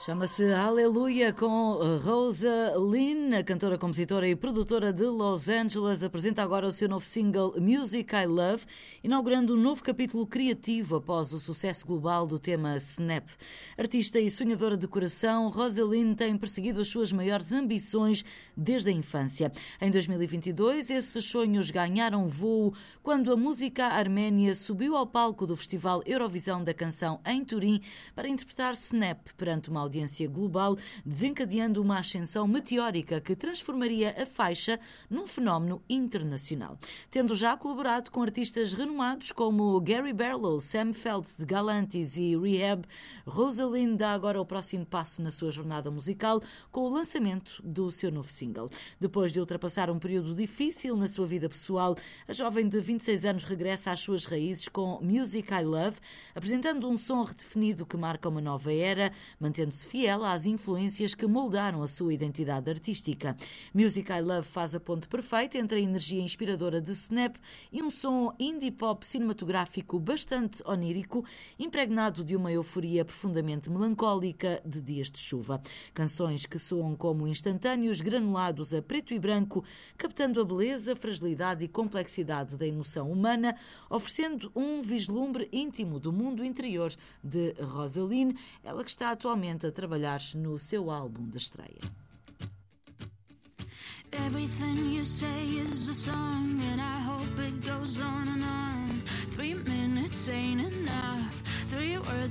Chama-se Aleluia com Rosa Lynn, a cantora, compositora e produtora de Los Angeles, apresenta agora o seu novo single Music I Love, inaugurando um novo capítulo criativo após o sucesso global do tema Snap. Artista e sonhadora de coração, Rosa Lynn tem perseguido as suas maiores ambições desde a infância. Em 2022, esses sonhos ganharam voo quando a música arménia subiu ao palco do Festival Eurovisão da Canção em Turim para interpretar Snap perante uma audiência global, desencadeando uma ascensão meteórica que transformaria a faixa num fenómeno internacional. Tendo já colaborado com artistas renomados como Gary Barlow, Sam Feld de Galantis e Rehab, Rosa Lynn dá agora o próximo passo na sua jornada musical com o lançamento do seu novo single. Depois de ultrapassar um período difícil na sua vida pessoal, a jovem de 26 anos regressa às suas raízes com Music I Love, apresentando um som redefinido que marca uma nova era, mantendo-se fiel às influências que moldaram a sua identidade artística. Music I Love faz a ponte perfeita entre a energia inspiradora de Snap e um som indie pop cinematográfico bastante onírico, impregnado de uma euforia profundamente melancólica de dias de chuva. Canções que soam como instantâneos granulados a preto e branco, captando a beleza, fragilidade e complexidade da emoção humana, oferecendo um vislumbre íntimo do mundo interior de Rosa Lynn, ela que está atualmente a trabalhar no seu álbum de estreia. Everything you say is a song, and I hope it goes on and on. 3 minutes ain't enough. 3 words